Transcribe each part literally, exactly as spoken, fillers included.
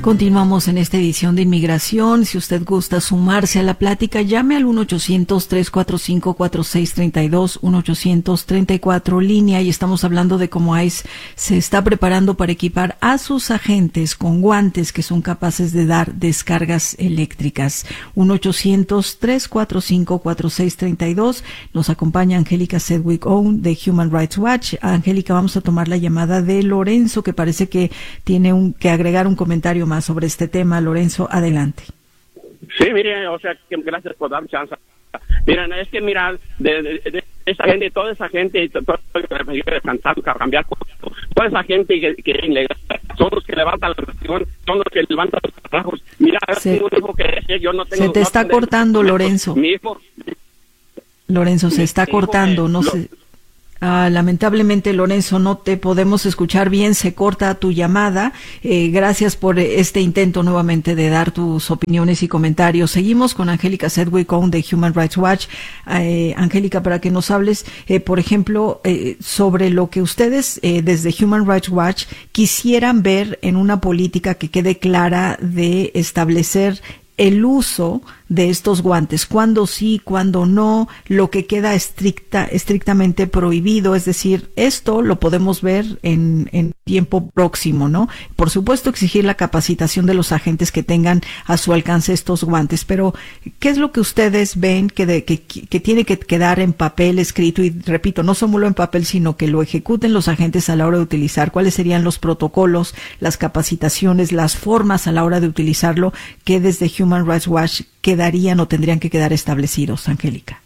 Continuamos en esta edición de Inmigración. Si usted gusta sumarse a la plática, llame al uno ochocientos, tres cuatro cinco, cuatro seis tres dos, uno ochocientos treinta y cuatro línea, y estamos hablando de cómo ICE se está preparando para equipar a sus agentes con guantes que son capaces de dar descargas eléctricas. uno ochocientos, tres cuatro cinco, cuatro seis tres dos. Nos acompaña Angélica Sedgwick Owen de Human Rights Watch. Angélica, vamos a tomar la llamada de Lorenzo, que parece que tiene un, que agregar un comentario más sobre este tema. Lorenzo, adelante. Sí, mire, o sea, que gracias por dar chance. Miren, es que mira, de, de, de esa gente, toda esa gente, todo cambiar, toda esa gente que, que ilegal, son los que levantan la nación, son los que levantan los trabajos. Mira, se, tengo un hijo que yo no tengo. Se te está no cortando, tengo, Lorenzo. Mi hijo. Lorenzo, se está cortando, que, no lo, sé. Ah, lamentablemente, Lorenzo, no te podemos escuchar bien, se corta tu llamada. Eh, gracias por este intento nuevamente de dar tus opiniones y comentarios. Seguimos con Angélica Sedgwick Owen de Human Rights Watch. Eh, Angélica, para que nos hables, eh, por ejemplo, eh, sobre lo que ustedes eh, desde Human Rights Watch quisieran ver en una política que quede clara de establecer el uso de estos guantes, cuándo sí, cuándo no, lo que queda estricta, estrictamente prohibido, es decir, esto lo podemos ver en, en tiempo próximo, ¿no? Por supuesto, exigir la capacitación de los agentes que tengan a su alcance estos guantes, pero ¿qué es lo que ustedes ven que, de, que, que tiene que quedar en papel escrito? Y repito, no solo en papel, sino que lo ejecuten los agentes a la hora de utilizar. ¿Cuáles serían los protocolos, las capacitaciones, las formas a la hora de utilizarlo que desde Human Rights Watch quedarían o tendrían que quedar establecidos, Angélica?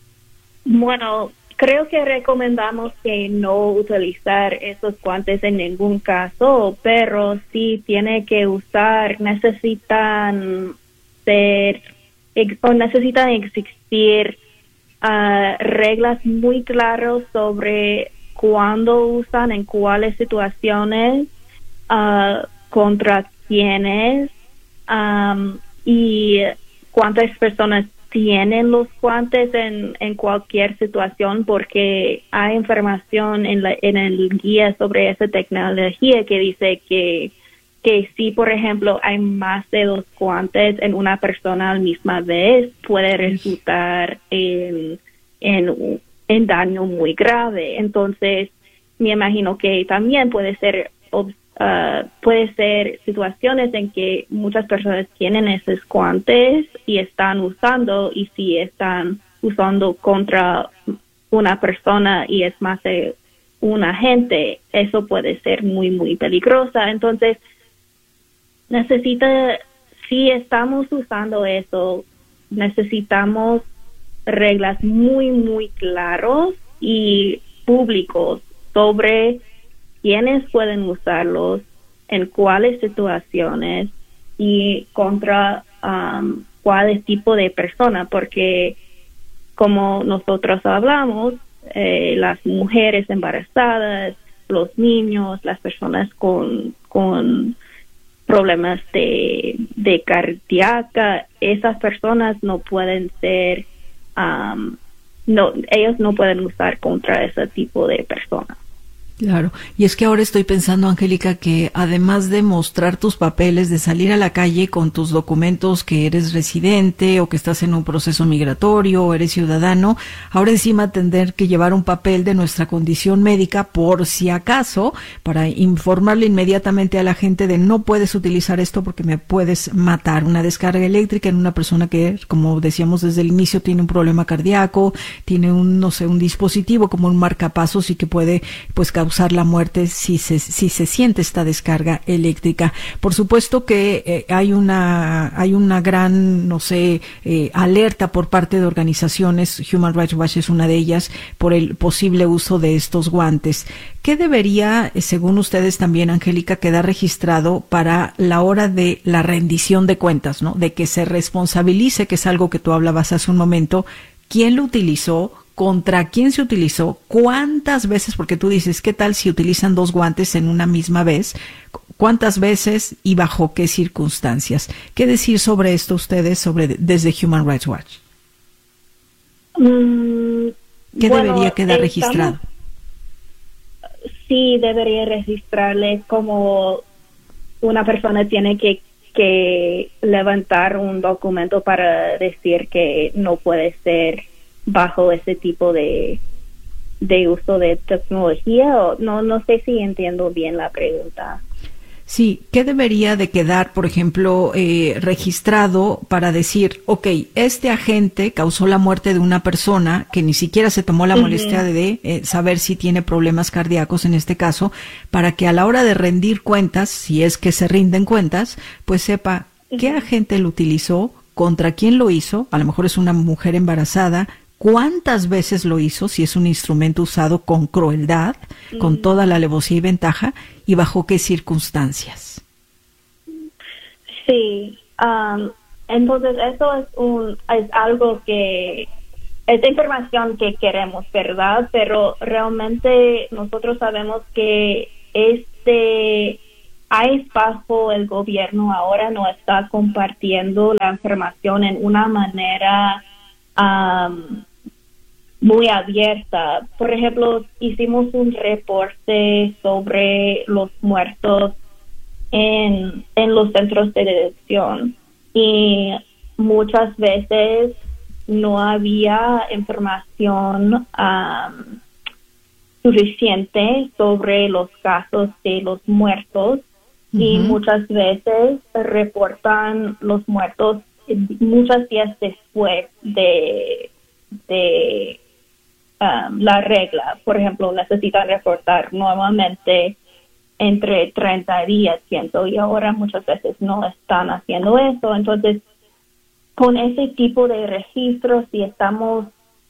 Bueno, creo que recomendamos que no utilizar esos guantes en ningún caso, pero si tiene que usar, necesitan ser o necesitan existir uh, reglas muy claras sobre cuándo usan, en cuáles situaciones, uh, contra quiénes, um, y cuántas personas tienen los guantes en, en cualquier situación, porque hay información en, la, en el guía sobre esa tecnología que dice que, que si, por ejemplo, hay más de dos guantes en una persona a la misma vez, puede resultar en, en, en daño muy grave. Entonces, me imagino que también puede ser Uh, puede ser situaciones en que muchas personas tienen esos guantes y están usando, y si están usando contra una persona y es más de un agente, eso puede ser muy, muy peligrosa. Entonces, necesita, si estamos usando eso, necesitamos reglas muy, muy claros y públicos sobre quiénes pueden usarlos, en cuáles situaciones y contra um, cuál tipo de persona, porque como nosotros hablamos, eh, las mujeres embarazadas, los niños, las personas con, con problemas de, de cardíaca, esas personas no pueden ser, um, no, ellos no pueden usar contra ese tipo de personas. Claro, y es que ahora estoy pensando, Angélica, que además de mostrar tus papeles, de salir a la calle con tus documentos que eres residente o que estás en un proceso migratorio o eres ciudadano, ahora encima tener que llevar un papel de nuestra condición médica por si acaso, para informarle inmediatamente a la gente de no puedes utilizar esto porque me puedes matar. Una descarga eléctrica en una persona que, como decíamos desde el inicio, tiene un problema cardíaco, tiene un, no sé, un dispositivo como un marcapasos y que puede, pues, causar la muerte si se si se siente esta descarga eléctrica. Por supuesto que eh, hay una hay una gran, no sé, eh, alerta por parte de organizaciones. Human Rights Watch es una de ellas, por el posible uso de estos guantes. ¿Qué debería, según ustedes también, Angélica, quedar registrado para la hora de la rendición de cuentas, ¿no? De que se responsabilice, que es algo que tú hablabas hace un momento, quién lo utilizó, contra quién se utilizó, cuántas veces, porque tú dices, ¿qué tal si utilizan dos guantes en una misma vez? ¿Cuántas veces y bajo qué circunstancias? ¿Qué decir sobre esto ustedes sobre desde Human Rights Watch? Mm, ¿Qué bueno, debería quedar estamos, registrado? Sí, debería registrarle como una persona tiene que que levantar un documento para decir que no puede ser bajo ese tipo de de uso de tecnología, o no no sé si entiendo bien la pregunta. Sí, ¿qué debería de quedar, por ejemplo, eh, registrado para decir, ok, este agente causó la muerte de una persona que ni siquiera se tomó la uh-huh. molestia de eh, saber si tiene problemas cardíacos en este caso, para que a la hora de rendir cuentas, si es que se rinden cuentas, pues sepa uh-huh. qué agente lo utilizó, contra quién lo hizo, a lo mejor es una mujer embarazada, cuántas veces lo hizo, si es un instrumento usado con crueldad, mm. con toda la alevosía y ventaja, y bajo qué circunstancias. Sí, um, entonces eso es un es algo que es información que queremos, ¿verdad? Pero realmente nosotros sabemos que este I C E bajo el gobierno ahora no está compartiendo la información en una manera um, muy abierta. Por ejemplo, hicimos un reporte sobre los muertos en, en los centros de detención y muchas veces no había información um, suficiente sobre los casos de los muertos uh-huh. y muchas veces reportan los muertos muchos días después de de Um, la regla. Por ejemplo, necesitan reportar nuevamente entre treinta días, siento, y ahora muchas veces no están haciendo eso. Entonces, con ese tipo de registros, si estamos,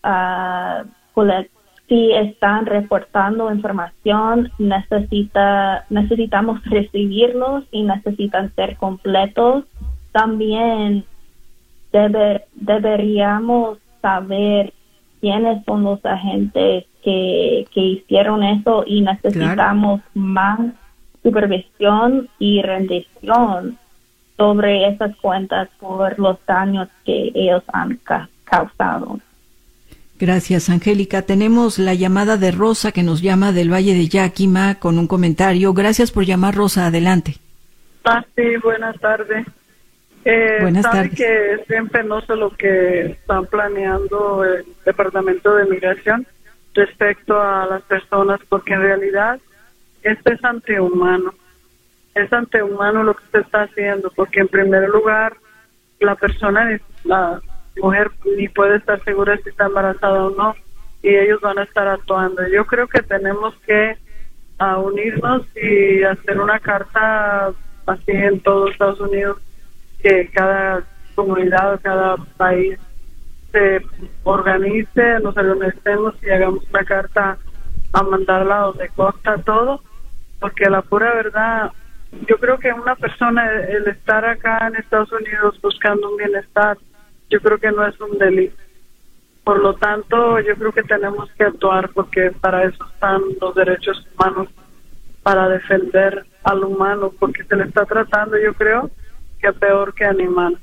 uh, la, si están reportando información, necesita, necesitamos recibirlos y necesitan ser completos. También debe, deberíamos saber quiénes son los agentes que, que hicieron eso y necesitamos claro. más supervisión y rendición sobre esas cuentas por los daños que ellos han ca- causado. Gracias, Angélica. Tenemos la llamada de Rosa, que nos llama del Valle de Yakima con un comentario. Gracias por llamar, Rosa. Adelante. Ah, sí, buenas tardes. Eh, Buenas sabe tardes. que es bien penoso lo que están planeando el Departamento de Migración respecto a las personas, porque en realidad esto es antihumano. Es antihumano lo que se está haciendo, porque en primer lugar la persona, la mujer, ni puede estar segura si está embarazada o no, y ellos van a estar actuando. Yo creo que tenemos que uh, unirnos y hacer una carta así en todo Estados Unidos, que cada comunidad o cada país se organice, nos organicemos y hagamos una carta a mandarla donde consta todo, porque la pura verdad, yo creo que una persona, el estar acá en Estados Unidos buscando un bienestar, yo creo que no es un delito. Por lo tanto, yo creo que tenemos que actuar, porque para eso están los derechos humanos, para defender al humano, porque se le está tratando, yo creo, que peor que animal.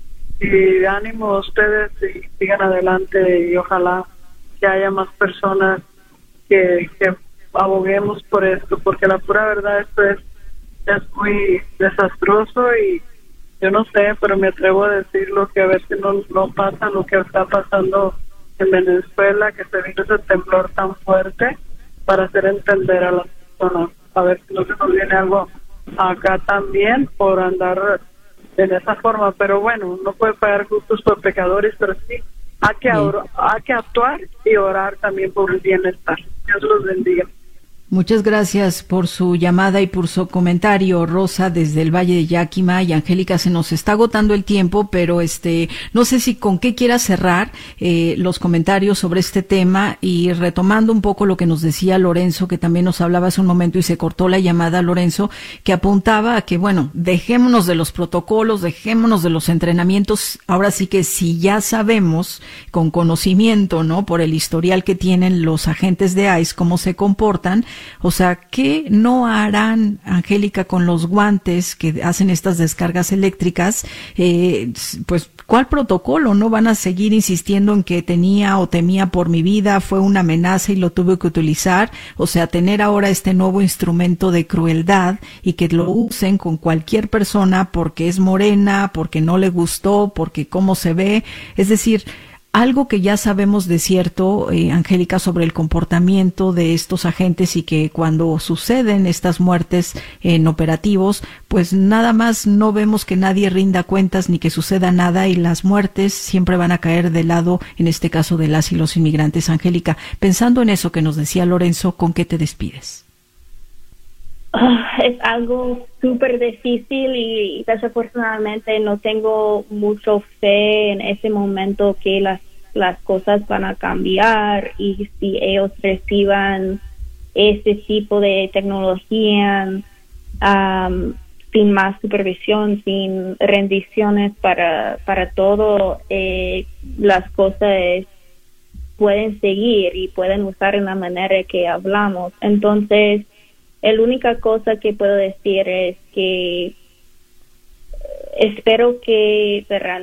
Y ánimo a ustedes y sigan adelante, y ojalá que haya más personas que, que aboguemos por esto, porque la pura verdad esto es, es muy desastroso, y yo no sé, pero me atrevo a decirlo, que a ver si no, no pasa lo que está pasando en Venezuela, que se vino ese temblor tan fuerte, para hacer entender a las personas, a ver si no se nos viene algo acá también por andar en esa forma. Pero bueno, no puede pagar justos por pecadores, pero sí hay que, or- hay que actuar y orar también por el bienestar. Dios los bendiga. Muchas gracias por su llamada y por su comentario, Rosa, desde el Valle de Yakima. Y Angélica, se nos está agotando el tiempo, pero este, no sé si con qué quiera cerrar eh, los comentarios sobre este tema, y retomando un poco lo que nos decía Lorenzo, que también nos hablaba hace un momento y se cortó la llamada, Lorenzo, que apuntaba a que, bueno, dejémonos de los protocolos, dejémonos de los entrenamientos. Ahora sí que si ya sabemos con conocimiento, ¿no?, por el historial que tienen los agentes de I C E cómo se comportan, O sea, ¿qué no harán, Angélica, con los guantes que hacen estas descargas eléctricas? Eh, pues, ¿cuál protocolo? ¿No van a seguir insistiendo en que tenía o temía por mi vida, fue una amenaza y lo tuve que utilizar? O sea, tener ahora este nuevo instrumento de crueldad y que lo usen con cualquier persona porque es morena, porque no le gustó, porque cómo se ve. Es decir, algo que ya sabemos de cierto, eh, Angélica, sobre el comportamiento de estos agentes y que cuando suceden estas muertes en operativos, pues nada más no vemos que nadie rinda cuentas ni que suceda nada y las muertes siempre van a caer del lado, en este caso, de las y los inmigrantes. Angélica, pensando en eso que nos decía Lorenzo, ¿con qué te despides? Uh, es algo súper difícil y desafortunadamente no tengo mucho fe en ese momento que las las cosas van a cambiar y si ellos reciban ese tipo de tecnología um, sin más supervisión, sin rendiciones para para todo, eh, las cosas pueden seguir y pueden usar en la manera que hablamos. Entonces, la única cosa que puedo decir es que espero que, ¿verdad?,